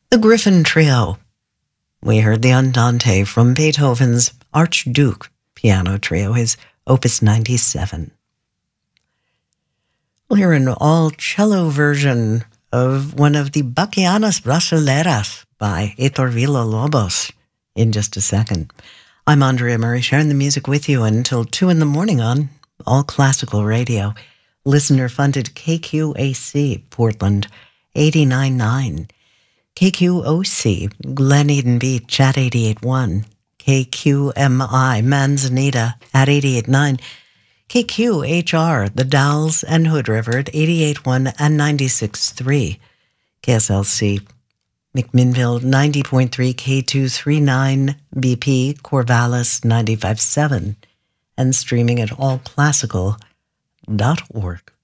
The Griffin Trio. We heard the Andante from Beethoven's Archduke Piano Trio, his Opus 97. We'll hear an all-cello version of one of the Bachianas Brasileiras by Heitor Villa-Lobos in just a second. I'm Andrea Murray, sharing the music with you until 2 in the morning on All Classical Radio. Listener-funded KQAC, Portland, 89.9. KQOC, Glen Eden Beach at 88.1. KQMI, Manzanita at 88.9. KQHR, The Dalles and Hood River at 88.1 and 96.3. KSLC, McMinnville 90.3, K239 BP, Corvallis 95.7, and streaming at allclassical.org.